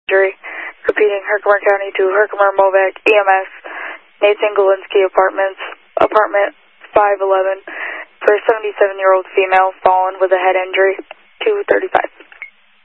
injury. Repeating, Herkimer County to Herkimer Movac EMS, Nathan Galinsky Apartments, apartment 511, for a 77-year-old female fallen with a head injury, 235.